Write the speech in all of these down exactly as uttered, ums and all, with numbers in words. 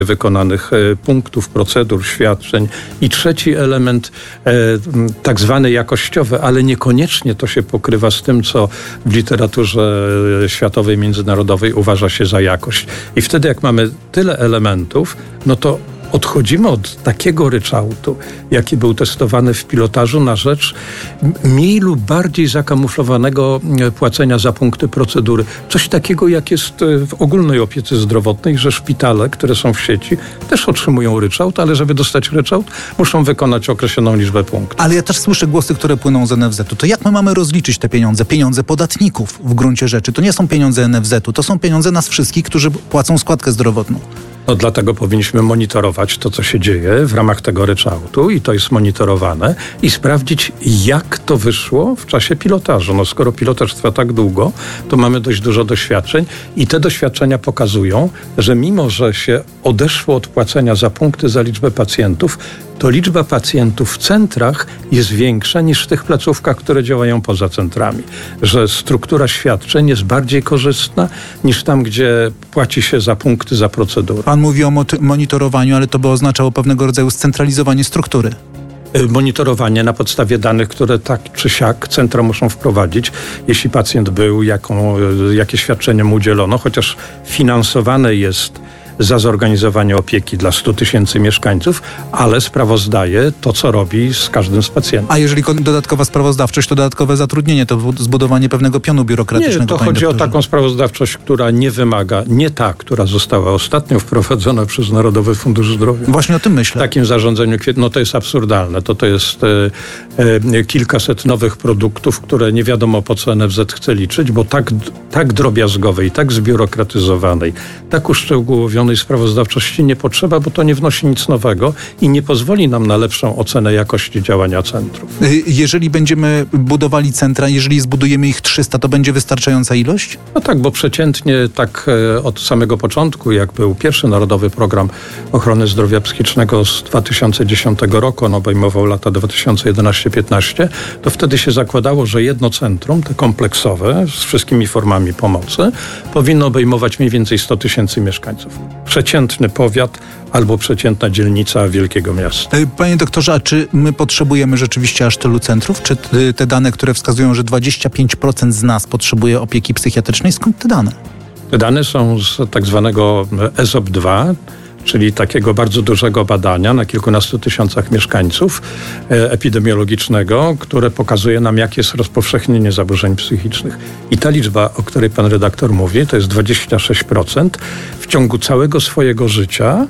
wykonanych punktów, procedur, świadczeń. I trzeci element, e, tak zwany jakościowy, ale niekoniecznie to się pokrywa z tym, co w literaturze światowej, międzynarodowej uważa się za jakość. I wtedy, jak mamy tyle elementów, no to odchodzimy od takiego ryczałtu, jaki był testowany w pilotażu, na rzecz mniej lub bardziej zakamuflowanego płacenia za punkty procedury. Coś takiego, jak jest w ogólnej opiece zdrowotnej, że szpitale, które są w sieci, też otrzymują ryczałt, ale żeby dostać ryczałt, muszą wykonać określoną liczbę punktów. Ale ja też słyszę głosy, które płyną z en ef zetu. To jak my mamy rozliczyć te pieniądze? Pieniądze podatników w gruncie rzeczy. To nie są pieniądze en ef zetu, to są pieniądze nas wszystkich, którzy płacą składkę zdrowotną. No dlatego powinniśmy monitorować to, co się dzieje w ramach tego ryczałtu i to jest monitorowane i sprawdzić, jak to wyszło w czasie pilotażu. No skoro pilotaż trwa tak długo, to mamy dość dużo doświadczeń i te doświadczenia pokazują, że mimo, że się odeszło od płacenia za punkty za liczbę pacjentów, to liczba pacjentów w centrach jest większa niż w tych placówkach, które działają poza centrami. Że struktura świadczeń jest bardziej korzystna niż tam, gdzie płaci się za punkty, za procedurę. Pan mówi o monitorowaniu, ale to by oznaczało pewnego rodzaju scentralizowanie struktury. Monitorowanie na podstawie danych, które tak czy siak centra muszą wprowadzić, jeśli pacjent był, jaką, jakie świadczenie mu udzielono, chociaż finansowane jest za zorganizowanie opieki dla stu tysięcy mieszkańców, ale sprawozdaje to, co robi z każdym z pacjentów. A jeżeli dodatkowa sprawozdawczość, to dodatkowe zatrudnienie, to zbudowanie pewnego pionu biurokratycznego? Nie, to chodzi o taką sprawozdawczość, która nie wymaga, nie ta, która została ostatnio wprowadzona przez Narodowy Fundusz Zdrowia. Właśnie o tym myślę. W takim zarządzeniu, no to jest absurdalne. To to jest e, e, kilkaset nowych produktów, które nie wiadomo po co en ef zet chce liczyć, bo tak, tak drobiazgowej, tak zbiurokratyzowanej, tak uszczegółowionej sprawozdawczości nie potrzeba, bo to nie wnosi nic nowego i nie pozwoli nam na lepszą ocenę jakości działania centrów. Jeżeli będziemy budowali centra, jeżeli zbudujemy ich trzysta, to będzie wystarczająca ilość? No tak, bo przeciętnie tak od samego początku, jak był pierwszy Narodowy Program Ochrony Zdrowia Psychicznego z dwa tysiące dziesiątego roku, on obejmował lata dwa tysiące jedenaście piętnaście, to wtedy się zakładało, że jedno centrum, te kompleksowe, z wszystkimi formami pomocy, powinno obejmować mniej więcej sto tysięcy mieszkańców. Przeciętny powiat albo przeciętna dzielnica wielkiego miasta. Panie doktorze, a czy my potrzebujemy rzeczywiście aż tylu centrów? Czy te dane, które wskazują, że dwadzieścia pięć procent z nas potrzebuje opieki psychiatrycznej, skąd te dane? Te dane są z tak zwanego E Z O P dwa, czyli takiego bardzo dużego badania na kilkunastu tysiącach mieszkańców e, epidemiologicznego, które pokazuje nam, jakie jest rozpowszechnienie zaburzeń psychicznych. I ta liczba, o której pan redaktor mówi, to jest dwadzieścia sześć procent. W ciągu całego swojego życia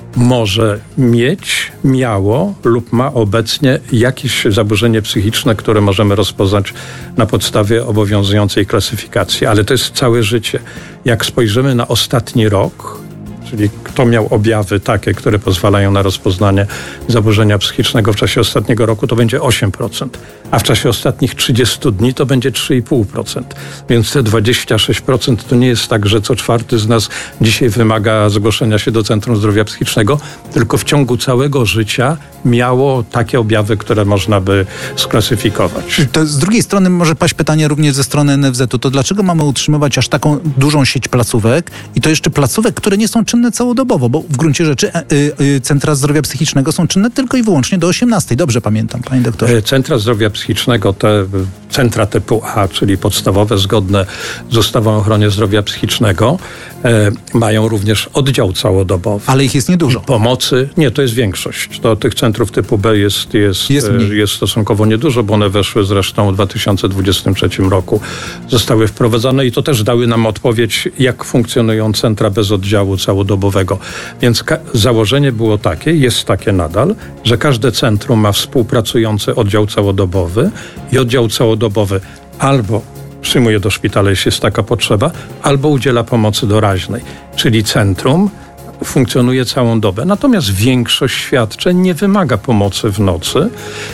może mieć, miało lub ma obecnie jakieś zaburzenie psychiczne, które możemy rozpoznać na podstawie obowiązującej klasyfikacji. Ale to jest całe życie. Jak spojrzymy na ostatni rok, czyli kto miał objawy takie, które pozwalają na rozpoznanie zaburzenia psychicznego w czasie ostatniego roku, to będzie osiem procent, a w czasie ostatnich trzydziestu dni to będzie trzy i pół procent. Więc te dwadzieścia sześć procent to nie jest tak, że co czwarty z nas dzisiaj wymaga zgłoszenia się do Centrum Zdrowia Psychicznego, tylko w ciągu całego życia miało takie objawy, które można by sklasyfikować. To z drugiej strony może paść pytanie również ze strony en ef zetu, to dlaczego mamy utrzymywać aż taką dużą sieć placówek i to jeszcze placówek, które nie są czynne całodobowo, bo w gruncie rzeczy e, e, centra zdrowia psychicznego są czynne tylko i wyłącznie do osiemnastej. Dobrze pamiętam, panie doktorze. Centra zdrowia psychicznego, te centra typu A, czyli podstawowe, zgodne z ustawą o ochronie zdrowia psychicznego, e, mają również oddział całodobowy. Ale ich jest niedużo. Pomocy, nie, to jest większość. To tych centrów typu B jest, jest, jest, e, jest stosunkowo niedużo, bo one weszły zresztą w dwa tysiące dwudziestym trzecim roku. Zostały wprowadzone i to też dały nam odpowiedź, jak funkcjonują centra bez oddziału całodobowego. Więc ka- założenie było takie, jest takie nadal, że każde centrum ma współpracujący oddział całodobowy i oddział całodobowy albo przyjmuje do szpitala, jeśli jest taka potrzeba, albo udziela pomocy doraźnej. Czyli centrum funkcjonuje całą dobę. Natomiast większość świadczeń nie wymaga pomocy w nocy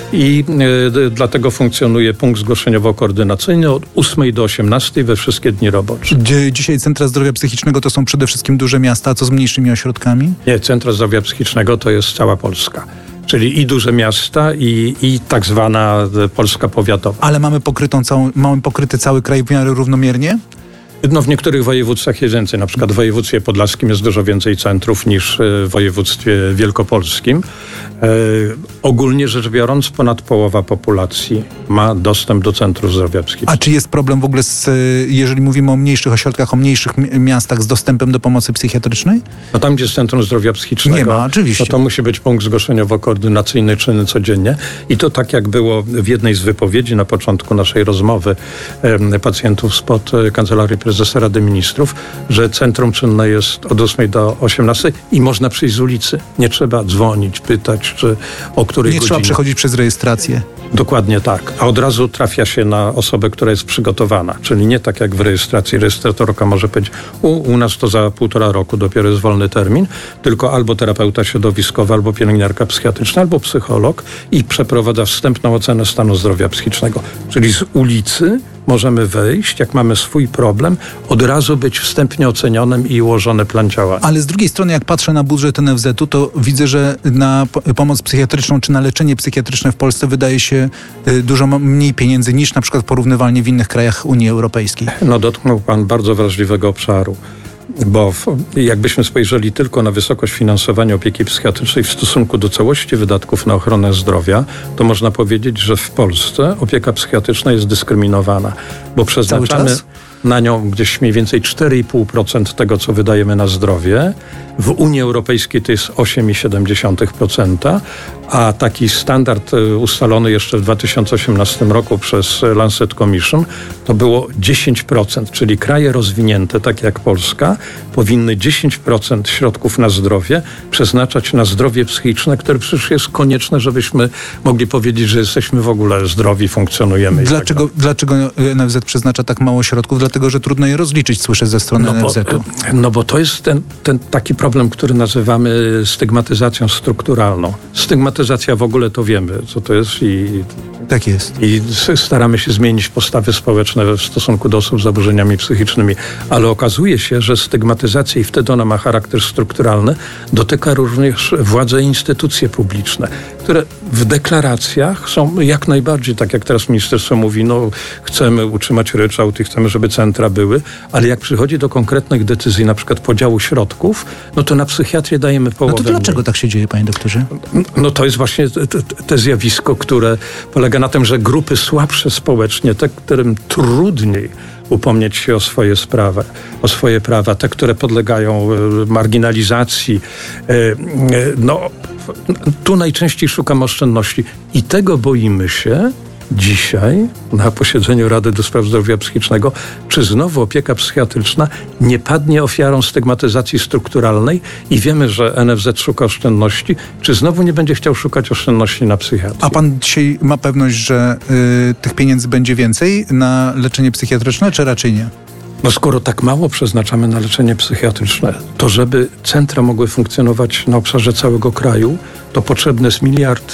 i y, dlatego funkcjonuje punkt zgłoszeniowo-koordynacyjny od ósmej do osiemnastej we wszystkie dni robocze. Dzisiaj centra zdrowia psychicznego to są przede wszystkim duże miasta, a co z mniejszymi ośrodkami? Nie, centra zdrowia psychicznego to jest cała Polska. Czyli i duże miasta, i, i tak zwana Polska powiatowa. Ale mamy pokrytą całą, mamy pokryty cały kraj w miarę równomiernie? No w niektórych województwach jest więcej. Na przykład w województwie podlaskim jest dużo więcej centrów niż w województwie wielkopolskim. E, ogólnie rzecz biorąc, ponad połowa populacji ma dostęp do centrów zdrowia psychicznego. A czy jest problem w ogóle, z, jeżeli mówimy o mniejszych ośrodkach, o mniejszych miastach z dostępem do pomocy psychiatrycznej? No tam, gdzie jest Centrum Zdrowia Psychicznego, nie ma, oczywiście. No to musi być punkt zgłoszeniowo-koordynacyjny czynny codziennie. I to tak jak było w jednej z wypowiedzi na początku naszej rozmowy e, pacjentów spod Kancelarii Prezesa Rady Ministrów, że centrum czynne jest od ósmej do osiemnastej i można przyjść z ulicy. Nie trzeba dzwonić, pytać, czy o której Nie godzinie. trzeba przechodzić przez rejestrację. Dokładnie tak. A od razu trafia się na osobę, która jest przygotowana. Czyli nie tak jak w rejestracji. Rejestratorka może powiedzieć, u, u nas to za półtora roku dopiero jest wolny termin, tylko albo terapeuta środowiskowy, albo pielęgniarka psychiatryczna, albo psycholog i przeprowadza wstępną ocenę stanu zdrowia psychicznego. Czyli z ulicy możemy wejść, jak mamy swój problem, od razu być wstępnie ocenionym i ułożony plan działania. Ale z drugiej strony, jak patrzę na budżet N F Z-u, to widzę, że na pomoc psychiatryczną czy na leczenie psychiatryczne w Polsce wydaje się dużo mniej pieniędzy niż na przykład porównywalnie w innych krajach Unii Europejskiej. No dotknął pan bardzo wrażliwego obszaru. Bo jakbyśmy spojrzeli tylko na wysokość finansowania opieki psychiatrycznej w stosunku do całości wydatków na ochronę zdrowia, to można powiedzieć, że w Polsce opieka psychiatryczna jest dyskryminowana, bo przeznaczamy na nią gdzieś mniej więcej cztery i pół procent tego, co wydajemy na zdrowie. W Unii Europejskiej to jest osiem przecinek siedem procent, a taki standard ustalony jeszcze w dwa tysiące osiemnastym roku przez Lancet Commission to było dziesięć procent, czyli kraje rozwinięte, takie jak Polska, powinny dziesięć procent środków na zdrowie przeznaczać na zdrowie psychiczne, które przecież jest konieczne, żebyśmy mogli powiedzieć, że jesteśmy w ogóle zdrowi, funkcjonujemy. Dlaczego, tak dlaczego N F Z przeznacza tak mało środków? Dlatego, że trudno je rozliczyć, słyszę ze strony no N F Z-u. Bo, no bo to jest ten, ten taki problem, który nazywamy stygmatyzacją strukturalną. Stygmatyzacja w ogóle to wiemy, co to jest i... Tak jest. I staramy się zmienić postawy społeczne w stosunku do osób z zaburzeniami psychicznymi, ale okazuje się, że stygmatyzacja i wtedy ona ma charakter strukturalny, dotyka również władze i instytucje publiczne, które w deklaracjach są jak najbardziej, tak jak teraz ministerstwo mówi, no chcemy utrzymać ryczałt i chcemy, żeby centra były, ale jak przychodzi do konkretnych decyzji, na przykład podziału środków, no to na psychiatrię dajemy połowę. No to dlaczego tak się dzieje, panie doktorze? No to jest właśnie te, te zjawisko, które polega na tym, że grupy słabsze społecznie, te, którym trudniej upomnieć się o swoje sprawy, o swoje prawa, te, które podlegają marginalizacji, no tu najczęściej szukam oszczędności i tego boimy się dzisiaj na posiedzeniu Rady do Spraw Zdrowia Psychicznego, czy znowu opieka psychiatryczna nie padnie ofiarą stygmatyzacji strukturalnej i wiemy, że N F Z szuka oszczędności, czy znowu nie będzie chciał szukać oszczędności na psychiatrii. A pan dzisiaj ma pewność, że y, tych pieniędzy będzie więcej na leczenie psychiatryczne, czy raczej nie? No skoro tak mało przeznaczamy na leczenie psychiatryczne, to żeby centra mogły funkcjonować na obszarze całego kraju, to potrzebny jest miliard,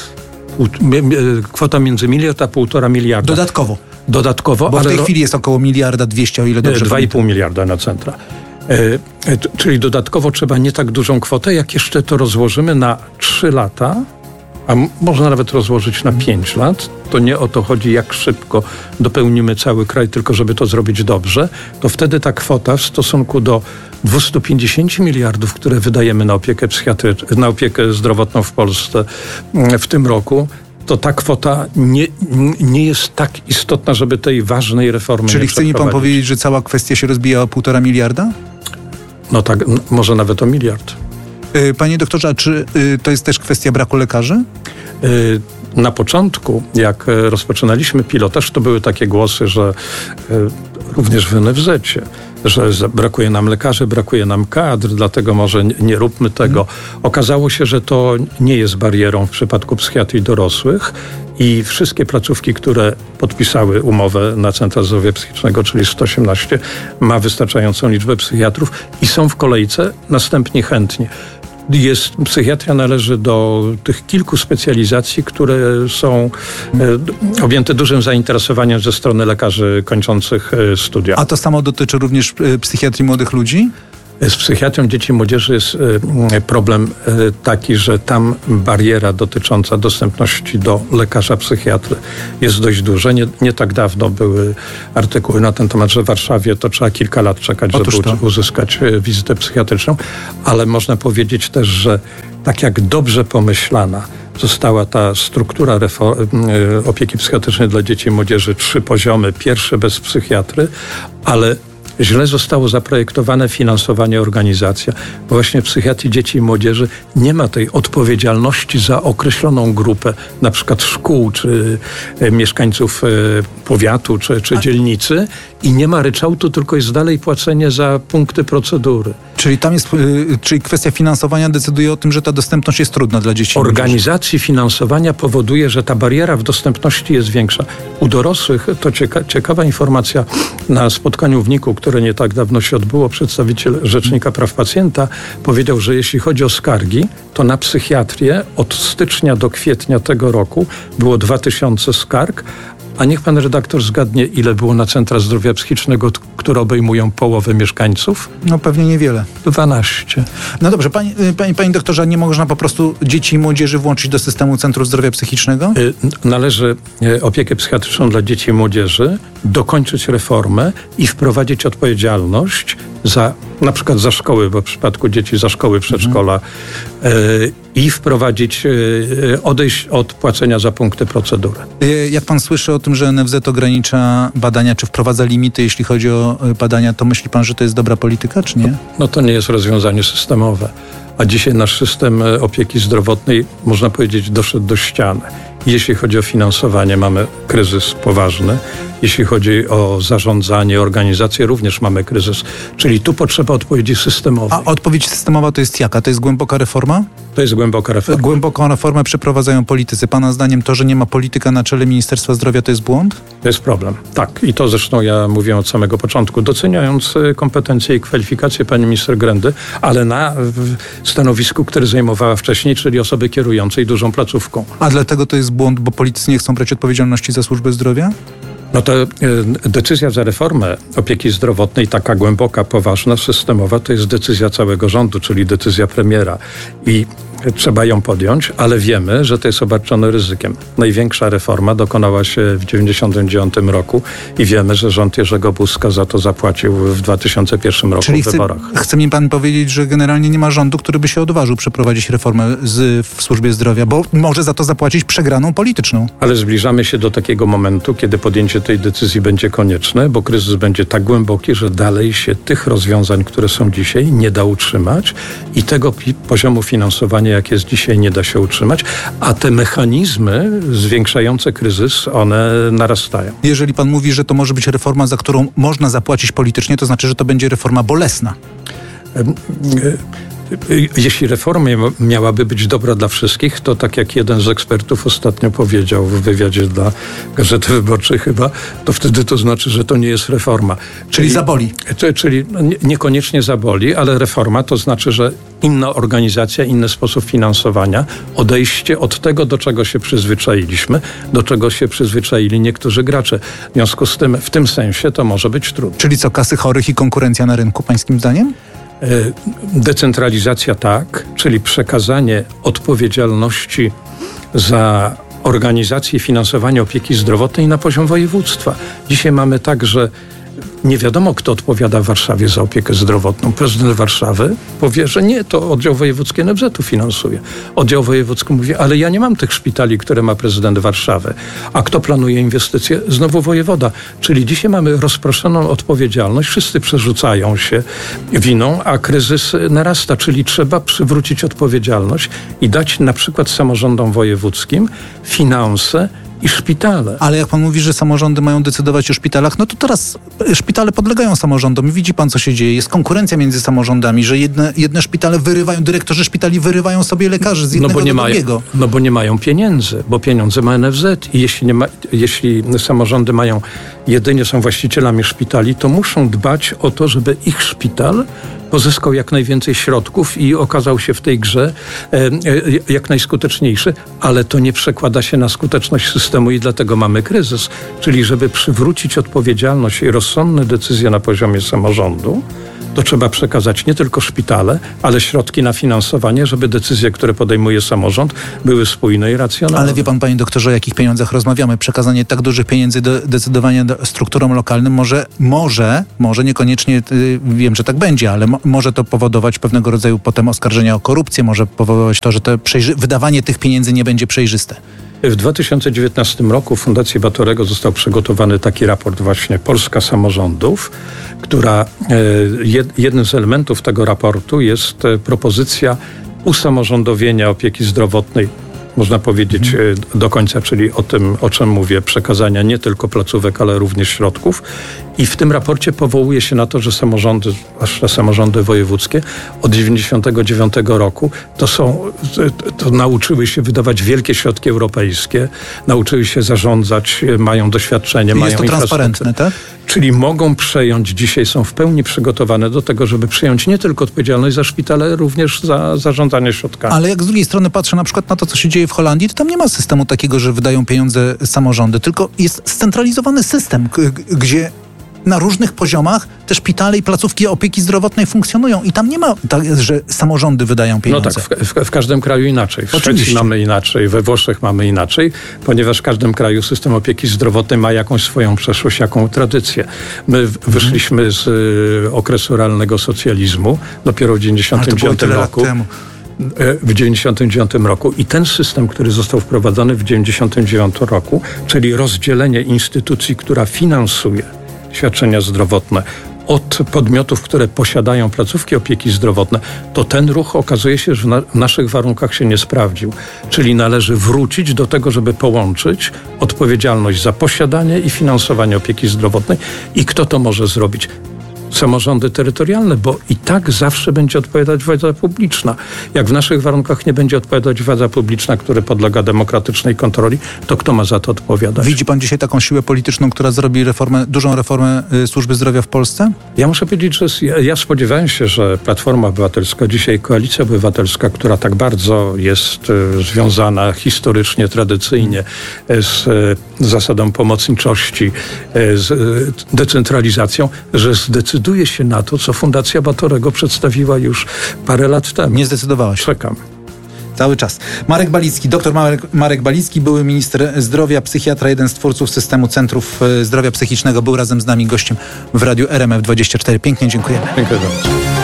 kwota między miliard a półtora miliarda. Dodatkowo. Dodatkowo. Bo w tej ro... chwili jest około miliarda dwieście, o ile dobrze Dwa i pół miliarda na centra. E, e, czyli dodatkowo trzeba nie tak dużą kwotę, jak jeszcze to rozłożymy na trzy lata, a m- można nawet rozłożyć na pięć lat, to nie o to chodzi, jak szybko dopełnimy cały kraj, tylko żeby to zrobić dobrze, to wtedy ta kwota w stosunku do dwieście pięćdziesiąt miliardów, które wydajemy na opiekę psychiatryczną, na opiekę zdrowotną w Polsce w tym roku, to ta kwota nie, nie jest tak istotna, żeby tej ważnej reformy Czyli nie chce mi pan powiedzieć, że cała kwestia się rozbija o półtora miliarda? No tak, n- może nawet o miliard. Yy, panie doktorze, a czy yy, to jest też kwestia braku lekarzy? Yy, na początku, jak rozpoczynaliśmy pilotaż, to były takie głosy, że yy, również w N F Z-cie, że brakuje nam lekarzy, brakuje nam kadr, dlatego może nie, nie róbmy tego. Hmm. Okazało się, że to nie jest barierą w przypadku psychiatrii dorosłych i wszystkie placówki, które podpisały umowę na Centra Zdrowia Psychicznego, czyli sto osiemnaście, ma wystarczającą liczbę psychiatrów i są w kolejce następnie chętni. Jest, psychiatria należy do tych kilku specjalizacji, które są e, objęte dużym zainteresowaniem ze strony lekarzy kończących e, studia. A to samo dotyczy również e, psychiatrii młodych ludzi? Z psychiatrią dzieci i młodzieży jest problem taki, że tam bariera dotycząca dostępności do lekarza psychiatry jest dość duża. Nie, nie tak dawno były artykuły na ten temat, że w Warszawie to trzeba kilka lat czekać, Otóż żeby to. uzyskać wizytę psychiatryczną, ale można powiedzieć też, że tak jak dobrze pomyślana została ta struktura reform, opieki psychiatrycznej dla dzieci i młodzieży, trzy poziomy, pierwszy bez psychiatry, ale źle zostało zaprojektowane finansowanie, organizacja, bo właśnie w psychiatrii dzieci i młodzieży nie ma tej odpowiedzialności za określoną grupę, na przykład szkół, czy e, mieszkańców e, powiatu, czy, czy dzielnicy i nie ma ryczałtu, tylko jest dalej płacenie za punkty procedury. Czyli tam jest, y, czyli kwestia finansowania decyduje o tym, że ta dostępność jest trudna dla dzieci. Organizacji finansowania powoduje, że ta bariera w dostępności jest większa. U dorosłych to cieka- ciekawa informacja na spotkaniu w niku, które nie tak dawno się odbyło, przedstawiciel Rzecznika Praw Pacjenta powiedział, że jeśli chodzi o skargi, to na psychiatrię od stycznia do kwietnia tego roku było dwa tysiące skarg, a niech pan redaktor zgadnie, ile było na centra zdrowia psychicznego, t- które obejmują połowę mieszkańców? No pewnie niewiele. dwanaście. No dobrze, panie, panie, panie doktorze, a nie można po prostu dzieci i młodzieży włączyć do systemu Centrum Zdrowia Psychicznego? Y, Należy y, opiekę psychiatryczną dla dzieci i młodzieży, dokończyć reformę i wprowadzić odpowiedzialność za, na przykład za szkoły, bo w przypadku dzieci za szkoły, przedszkola y, i wprowadzić, y, odejść od płacenia za punkty procedury. Y, Jak pan słyszy o tym, że N F Z ogranicza badania, czy wprowadza limity, jeśli chodzi o y, badania, to myśli pan, że to jest dobra polityka, czy nie? No to nie jest rozwiązanie systemowe. A dzisiaj nasz system e, opieki zdrowotnej, można powiedzieć, doszedł do ściany. Jeśli chodzi o finansowanie, mamy kryzys poważny. Jeśli chodzi o zarządzanie, organizację, również mamy kryzys. Czyli tu potrzeba odpowiedzi systemowej. A odpowiedź systemowa to jest jaka? To jest głęboka reforma? To jest głęboka reforma. Głęboką reformę przeprowadzają politycy. Pana zdaniem to, że nie ma polityka na czele Ministerstwa Zdrowia, to jest błąd? To jest problem. Tak. I to zresztą ja mówiłem od samego początku, doceniając e, kompetencje i kwalifikacje pani minister Grendy, ale na w, stanowisku, które zajmowała wcześniej, czyli osoby kierującej dużą placówką. A dlatego to jest błąd, bo politycy nie chcą brać odpowiedzialności za służbę zdrowia? No to e, decyzja za reformę opieki zdrowotnej, taka głęboka, poważna, systemowa, to jest decyzja całego rządu, czyli decyzja premiera. I trzeba ją podjąć, ale wiemy, że to jest obarczone ryzykiem. Największa reforma dokonała się w dziewięćdziesiątym dziewiątym roku i wiemy, że rząd Jerzego Buzka za to zapłacił w dwa tysiące pierwszym roku Czyli w wyborach. chce, chce mi pan powiedzieć, że generalnie nie ma rządu, który by się odważył przeprowadzić reformę z, w służbie zdrowia, bo może za to zapłacić przegraną polityczną. Ale zbliżamy się do takiego momentu, kiedy podjęcie tej decyzji będzie konieczne, bo kryzys będzie tak głęboki, że dalej się tych rozwiązań, które są dzisiaj, nie da utrzymać i tego pi- poziomu finansowania, jak jest dzisiaj, nie da się utrzymać, a te mechanizmy zwiększające kryzys, one narastają. Jeżeli pan mówi, że to może być reforma, za którą można zapłacić politycznie, to znaczy, że to będzie reforma bolesna. Jeśli reforma miałaby być dobra dla wszystkich, to tak jak jeden z ekspertów ostatnio powiedział w wywiadzie dla Gazety Wyborczej chyba, to wtedy to znaczy, że to nie jest reforma. Czyli, Czyli zaboli. Czyli nie, niekoniecznie zaboli, ale reforma to znaczy, że inna organizacja, inny sposób finansowania, odejście od tego, do czego się przyzwyczailiśmy, do czego się przyzwyczaili niektórzy gracze. W związku z tym, w tym sensie to może być trudne. Czyli co, kasy chorych i konkurencja na rynku, pańskim zdaniem? Decentralizacja tak, czyli przekazanie odpowiedzialności za organizację i finansowanie opieki zdrowotnej na poziom województwa. Dzisiaj mamy tak, że nie wiadomo, kto odpowiada w Warszawie za opiekę zdrowotną. Prezydent Warszawy powie, że nie, to oddział wojewódzki N F Z-u finansuje. Oddział wojewódzki mówi, ale ja nie mam tych szpitali, które ma prezydent Warszawy. A kto planuje inwestycje? Znowu wojewoda. Czyli dzisiaj mamy rozproszoną odpowiedzialność, wszyscy przerzucają się winą, a kryzys narasta, czyli trzeba przywrócić odpowiedzialność i dać na przykład samorządom wojewódzkim finanse i szpitale. Ale jak pan mówi, że samorządy mają decydować o szpitalach, no to teraz szpitale podlegają samorządom i widzi pan, co się dzieje. Jest konkurencja między samorządami, że jedne, jedne szpitale wyrywają, dyrektorzy szpitali wyrywają sobie lekarzy z jednego no bo nie do mają, drugiego. No bo nie mają pieniędzy, bo pieniądze ma N F Z i jeśli, nie ma, jeśli samorządy mają, jedynie są właścicielami szpitali, to muszą dbać o to, żeby ich szpital pozyskał jak najwięcej środków i okazał się w tej grze e, e, jak najskuteczniejszy, ale to nie przekłada się na skuteczność systemu i dlatego mamy kryzys. Czyli żeby przywrócić odpowiedzialność i rozsądne decyzje na poziomie samorządu, to trzeba przekazać nie tylko szpitale, ale środki na finansowanie, żeby decyzje, które podejmuje samorząd, były spójne i racjonalne. Ale wie pan, panie doktorze, o jakich pieniądzach rozmawiamy? Przekazanie tak dużych pieniędzy do decydowania do strukturom lokalnym może, może, może niekoniecznie, y, wiem, że tak będzie, ale mo, może to powodować pewnego rodzaju potem oskarżenia o korupcję, może powodować to, że to przejrzy- wydawanie tych pieniędzy nie będzie przejrzyste. W dwa tysiące dziewiętnastym roku w Fundacji Batorego został przygotowany taki raport właśnie Polska Samorządów, która jednym z elementów tego raportu jest propozycja usamorządowienia opieki zdrowotnej, można powiedzieć hmm. do końca, czyli o tym, o czym mówię, przekazania nie tylko placówek, ale również środków. I w tym raporcie powołuje się na to, że samorządy, zwłaszcza samorządy wojewódzkie, od dziewięćdziesiątego dziewiątego roku to są, to nauczyły się wydawać wielkie środki europejskie, nauczyły się zarządzać, mają doświadczenie, I mają jest to transparentne, tak? Czyli mogą przejąć, dzisiaj są w pełni przygotowane do tego, żeby przejąć nie tylko odpowiedzialność za szpitale, ale również za zarządzanie środkami. Ale jak z drugiej strony patrzę na przykład na to, co się dzieje w Holandii, to tam nie ma systemu takiego, że wydają pieniądze samorządy, tylko jest scentralizowany system, g- gdzie na różnych poziomach te szpitale i placówki opieki zdrowotnej funkcjonują i tam nie ma tak, że samorządy wydają pieniądze. No tak, w, w, w każdym kraju inaczej. W Oczywiście. Szwecji mamy inaczej, we Włoszech mamy inaczej, ponieważ w każdym kraju system opieki zdrowotnej ma jakąś swoją przeszłość, jaką tradycję. My mhm. wyszliśmy z y, okresu realnego socjalizmu dopiero w dziewięćdziesiątym dziewiątym roku. Temu. W dziewięćdziesiątym dziewiątym roku i ten system, który został wprowadzony w dziewięćdziesiątym dziewiątym roku, czyli rozdzielenie instytucji, która finansuje świadczenia zdrowotne od podmiotów, które posiadają placówki opieki zdrowotnej, to ten ruch okazuje się, że w, na, w naszych warunkach się nie sprawdził. Czyli należy wrócić do tego, żeby połączyć odpowiedzialność za posiadanie i finansowanie opieki zdrowotnej. I kto to może zrobić? Samorządy terytorialne, bo i tak zawsze będzie odpowiadać władza publiczna. Jak w naszych warunkach nie będzie odpowiadać władza publiczna, która podlega demokratycznej kontroli, to kto ma za to odpowiadać? Widzi pan dzisiaj taką siłę polityczną, która zrobi reformę, dużą reformę y, służby zdrowia w Polsce? Ja muszę powiedzieć, że ja, ja spodziewałem się, że Platforma Obywatelska, dzisiaj Koalicja Obywatelska, która tak bardzo jest y, związana historycznie, tradycyjnie y, z y, zasadą pomocniczości, y, z y, decentralizacją, że zdecyduje się na to, co Fundacja Batorego przedstawiła już parę lat temu. Nie zdecydowała się. Czekam. Cały czas. Marek Balicki, doktor Marek, Marek Balicki, były minister zdrowia, psychiatra, jeden z twórców systemu centrów zdrowia psychicznego, był razem z nami gościem w radiu R M F dwadzieścia cztery. Pięknie dziękujemy. Dziękuję bardzo.